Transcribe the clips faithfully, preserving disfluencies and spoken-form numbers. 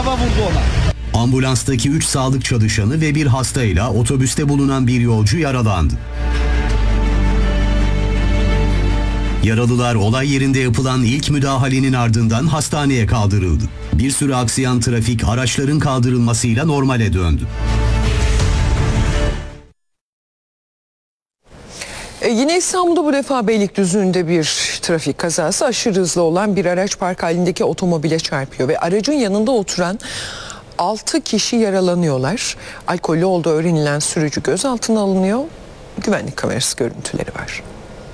araba vurdu ona. Ambulanstaki üç sağlık çalışanı ve bir hastayla otobüste bulunan bir yolcu yaralandı. Yaralılar olay yerinde yapılan ilk müdahalenin ardından hastaneye kaldırıldı. Bir süre aksayan trafik araçların kaldırılmasıyla normale döndü. E yine İstanbul'da bu defa Beylikdüzü'nde bir trafik kazası. Aşırı hızlı olan bir araç park halindeki otomobile çarpıyor ve aracın yanında oturan altı kişi yaralanıyorlar. Alkollü olduğu öğrenilen sürücü gözaltına alınıyor. Güvenlik kamerası görüntüleri var.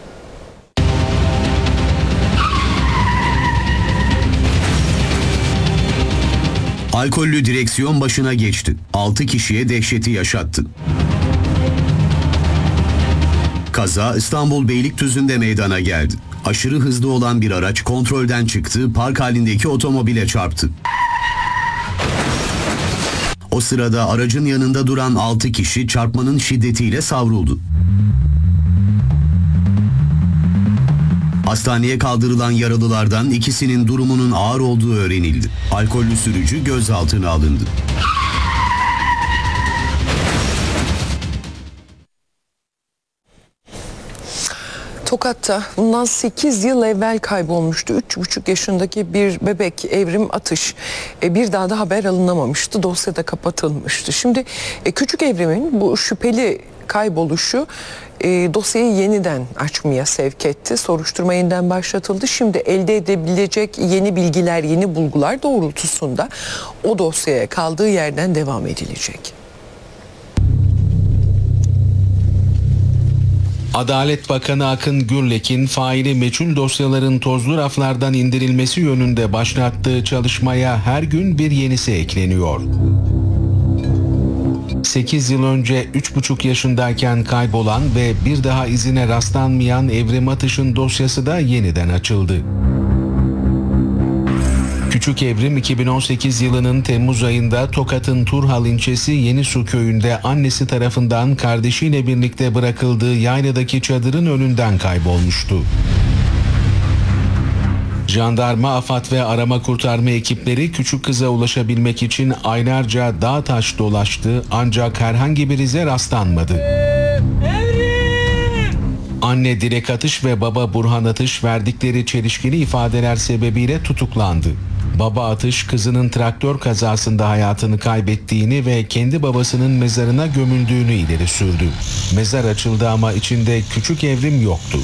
Alkollü direksiyon başına geçti. altı kişiye dehşeti yaşattı. Kaza İstanbul Beylikdüzü'nde meydana geldi. Aşırı hızlı olan bir araç kontrolden çıktı, park halindeki otomobile çarptı. O sırada aracın yanında duran altı kişi çarpmanın şiddetiyle savruldu. Hastaneye kaldırılan yaralılardan ikisinin durumunun ağır olduğu öğrenildi. Alkollü sürücü gözaltına alındı. Tokat'ta bundan sekiz yıl evvel kaybolmuştu. üç buçuk yaşındaki bir bebek Evrim Atış. E, bir daha da haber alınamamıştı. Dosya da kapatılmıştı. Şimdi e, küçük Evrim'in bu şüpheli kayboluşu e, dosyayı yeniden açmaya sevk etti. Soruşturma yeniden başlatıldı. Şimdi elde edebilecek yeni bilgiler, yeni bulgular doğrultusunda o dosyaya kaldığı yerden devam edilecek. Adalet Bakanı Akın Gürlek'in faili meçhul dosyaların tozlu raflardan indirilmesi yönünde başlattığı çalışmaya her gün bir yenisi ekleniyor. sekiz yıl önce üç buçuk yaşındayken kaybolan ve bir daha izine rastlanmayan Evrim Atış'ın dosyası da yeniden açıldı. Küçük Evrim iki bin on sekiz yılının Temmuz ayında Tokat'ın Turhal ilçesi Yenisu köyünde annesi tarafından kardeşiyle birlikte bırakıldığı yayladaki çadırın önünden kaybolmuştu. Jandarma, AFAD ve arama kurtarma ekipleri küçük kıza ulaşabilmek için aylarca dağ taş dolaştı ancak herhangi bir ize rastlanmadı. Anne Dilek Atış ve baba Burhan Atış verdikleri çelişkili ifadeler sebebiyle tutuklandı. Baba Atış kızının traktör kazasında hayatını kaybettiğini ve kendi babasının mezarına gömüldüğünü ileri sürdü. Mezar açıldı ama içinde küçük Evrim yoktu.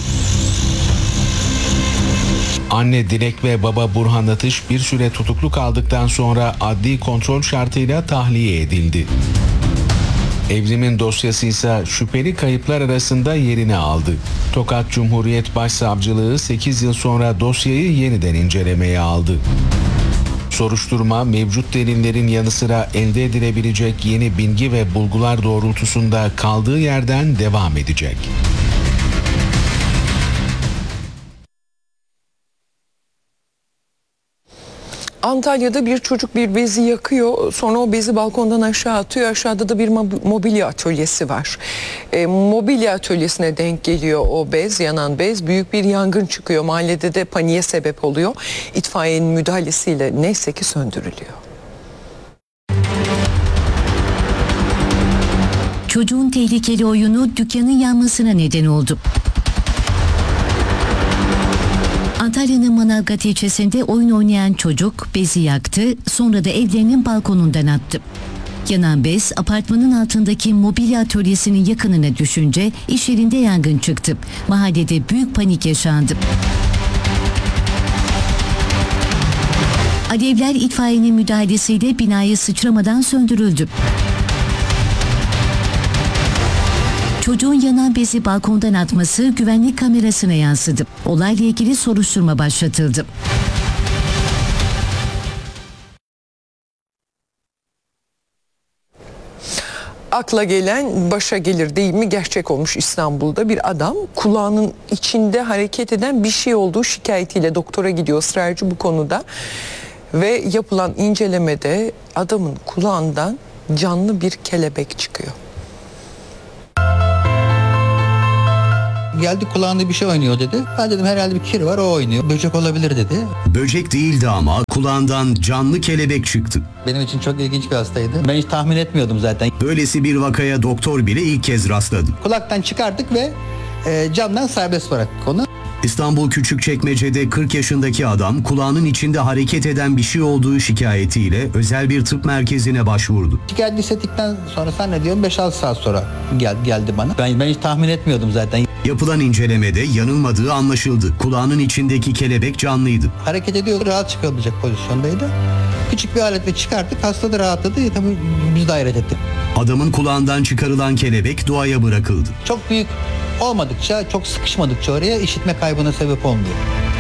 Anne Dilek ve baba Burhan Atış bir süre tutuklu kaldıktan sonra adli kontrol şartıyla tahliye edildi. Evrim'in dosyası ise şüpheli kayıplar arasında yerini aldı. Tokat Cumhuriyet Başsavcılığı sekiz yıl sonra dosyayı yeniden incelemeye aldı. Soruşturma mevcut delillerin yanı sıra elde edilebilecek yeni bilgi ve bulgular doğrultusunda kaldığı yerden devam edecek. Antalya'da bir çocuk bir bezi yakıyor, sonra o bezi balkondan aşağı atıyor. Aşağıda da bir mobilya atölyesi var. E, mobilya atölyesine denk geliyor o bez, yanan bez. Büyük bir yangın çıkıyor. Mahallede de paniğe sebep oluyor. İtfaiyenin müdahalesiyle neyse ki söndürülüyor. Çocuğun tehlikeli oyunu dükkanın yanmasına neden oldu. Antalya'nın Manavgat ilçesinde oyun oynayan çocuk bezi yaktı, sonra da evlerinin balkonundan attı. Yanan bez apartmanın altındaki mobilya atölyesinin yakınına düşünce iş yerinde yangın çıktı. Mahallede büyük panik yaşandı. Alevler itfaiyenin müdahalesiyle binayı sıçramadan söndürüldü. Çocuğun yanan bezi balkondan atması güvenlik kamerasına yansıdı. Olayla ilgili soruşturma başlatıldı. Akla gelen başa gelir deyimi gerçek olmuş İstanbul'da. Bir adam kulağının içinde hareket eden bir şey olduğu şikayetiyle doktora gidiyor, ısrarcı bu konuda. Ve yapılan incelemede adamın kulağından canlı bir kelebek çıkıyor. Geldi, kulağında bir şey oynuyor dedi. Ben dedim herhalde bir kir var, o oynuyor. Böcek olabilir dedi. Böcek değildi ama kulağından canlı kelebek çıktı. Benim için çok ilginç bir hastaydı. Ben hiç tahmin etmiyordum zaten. Böylesi bir vakaya doktor bile ilk kez rastladı. Kulaktan çıkarttık ve e, camdan serbest bıraktık onu. İstanbul Küçükçekmece'de kırk yaşındaki adam kulağının içinde hareket eden bir şey olduğu şikayetiyle özel bir tıp merkezine başvurdu. Geldi, hissettikten sonra zannediyorum beş altı saat sonra gel, geldi bana. Ben, ben hiç tahmin etmiyordum zaten. Yapılan incelemede yanılmadığı anlaşıldı. Kulağının içindeki kelebek canlıydı. Hareket ediyordu, rahat çıkabilecek pozisyondaydı. Küçük bir aletle çıkarttık, hasta da rahatladı. Tabii biz de hayret ettik. Adamın kulağından çıkarılan kelebek doğaya bırakıldı. Çok büyük olmadıkça, çok sıkışmadıkça oraya işitme kaybına sebep olmuyor.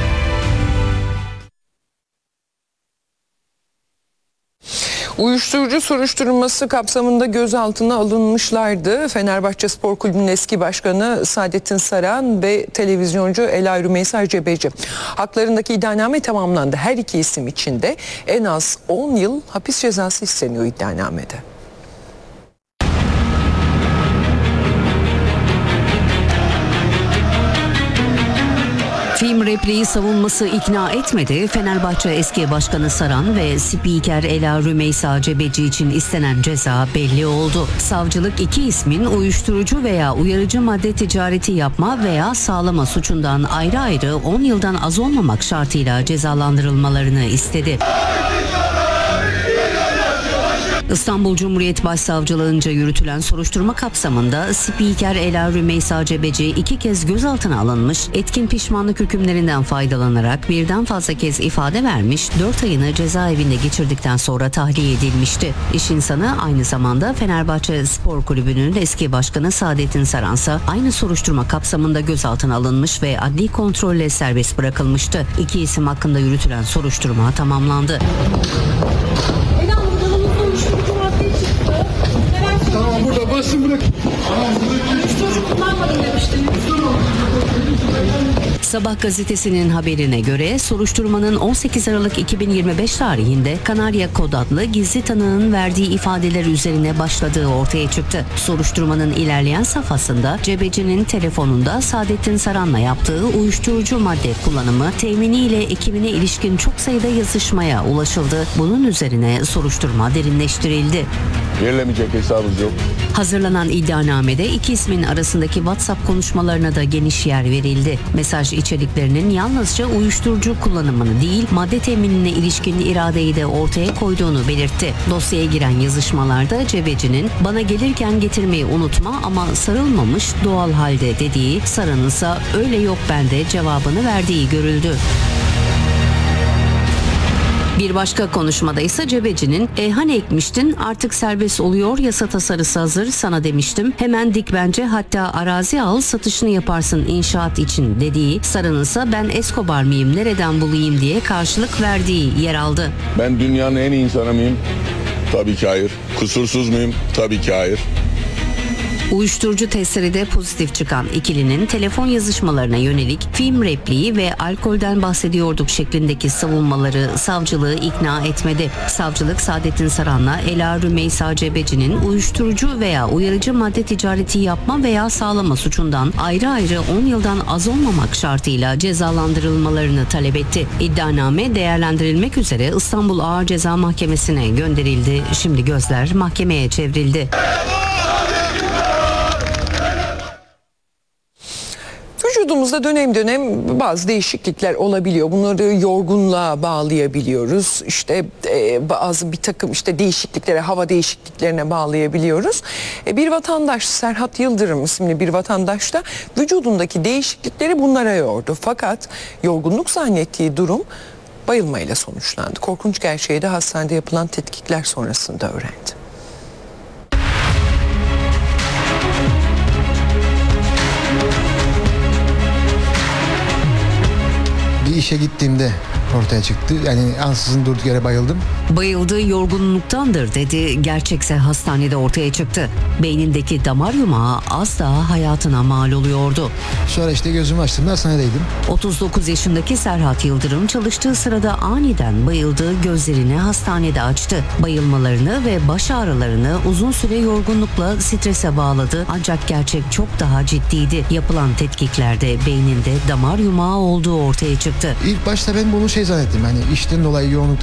Uyuşturucu soruşturması kapsamında gözaltına alınmışlardı. Fenerbahçe Spor Kulübü'nün eski başkanı Saadettin Saran ve televizyoncu Ela Rümeysa Cebeci. Haklarındaki iddianame tamamlandı. Her iki isim için de en az on yıl hapis cezası isteniyor iddianamede. Film repliği savunması ikna etmedi. Fenerbahçe eski başkanı Saran ve spiker Ela Rümeysa Cebeci için istenen ceza belli oldu. Savcılık iki ismin uyuşturucu veya uyarıcı madde ticareti yapma veya sağlama suçundan ayrı ayrı on yıldan az olmamak şartıyla cezalandırılmalarını istedi. İstanbul Cumhuriyet Başsavcılığınca yürütülen soruşturma kapsamında spiker Ela Rümeysa Cebeci iki kez gözaltına alınmış, etkin pişmanlık hükümlerinden faydalanarak birden fazla kez ifade vermiş, dört ayını cezaevinde geçirdikten sonra tahliye edilmişti. İş insanı aynı zamanda Fenerbahçe Spor Kulübü'nün eski başkanı Saadettin Saransa aynı soruşturma kapsamında gözaltına alınmış ve adli kontrolle serbest bırakılmıştı. İki isim hakkında yürütülen soruşturma tamamlandı. Tamam, burada basın bırak. Tamam, buradaki. Kullanmadım demiştim. Sabah gazetesinin haberine göre soruşturmanın on sekiz Aralık iki bin yirmi beş tarihinde Kanarya Kod adlı gizli tanığın verdiği ifadeler üzerine başladığı ortaya çıktı. Soruşturmanın ilerleyen safhasında Cebeci'nin telefonunda Saadettin Saran'la yaptığı uyuşturucu madde kullanımı teminiyle ekibine ilişkin çok sayıda yazışmaya ulaşıldı. Bunun üzerine soruşturma derinleştirildi. Verilemeyecek hesabımız yok. Hazırlanan iddianamede iki ismin arasındaki WhatsApp konuşmalarına da geniş yer verildi. Mesaj içeriklerinin yalnızca uyuşturucu kullanımını değil, madde teminine ilişkin iradeyi de ortaya koyduğunu belirtti. Dosyaya giren yazışmalarda Cebeci'nin "bana gelirken getirmeyi unutma ama sarılmamış doğal halde" dediği, Saran'ın ise "öyle yok bende" cevabını verdiği görüldü. Bir başka konuşmada ise Cebeci'nin "E hani ekmiştin, artık serbest oluyor, yasa tasarısı hazır, sana demiştim, hemen dik bence, hatta arazi al, satışını yaparsın inşaat için" dediği, Saran'ın ise "ben Escobar mıyım, nereden bulayım" diye karşılık verdiği yer aldı. Ben dünyanın en iyi insanı mıyım? Tabii ki hayır. Kusursuz muyum? Tabii ki hayır. Uyuşturucu testleri de pozitif çıkan ikilinin telefon yazışmalarına yönelik film repliği ve alkolden bahsediyorduk şeklindeki savunmaları savcılığı ikna etmedi. Savcılık Saadettin Saran'la Ela Rümeysa Cebeci'nin uyuşturucu veya uyarıcı madde ticareti yapma veya sağlama suçundan ayrı ayrı on yıldan az olmamak şartıyla cezalandırılmalarını talep etti. İddianame değerlendirilmek üzere İstanbul Ağır Ceza Mahkemesi'ne gönderildi. Şimdi gözler mahkemeye çevrildi. Vücudumuzda dönem dönem bazı değişiklikler olabiliyor. Bunları yorgunluğa bağlayabiliyoruz. İşte e, bazı bir takım işte değişikliklere, hava değişikliklerine bağlayabiliyoruz. E, bir vatandaş, Serhat Yıldırım isimli bir vatandaş da vücudundaki değişiklikleri bunlara yordu. Fakat yorgunluk zannettiği durum bayılmayla sonuçlandı. Korkunç gerçeği de hastanede yapılan tetkikler sonrasında öğrendi. Bir işe gittiğimde ortaya çıktı. Yani ansızın durduk yere bayıldım. Bayıldığı yorgunluktandır dedi. Gerçekse hastanede ortaya çıktı. Beynindeki damar yumağı az daha hayatına mal oluyordu. Sonra işte gözümü açtım, hastanedeydim. otuz dokuz yaşındaki Serhat Yıldırım çalıştığı sırada aniden bayıldığı gözlerini hastanede açtı. Bayılmalarını ve baş ağrılarını uzun süre yorgunlukla strese bağladı. Ancak gerçek çok daha ciddiydi. Yapılan tetkiklerde beyninde damar yumağı olduğu ortaya çıktı. İlk başta ben bunu şey zannettim. Hani işten dolayı yoğunluktan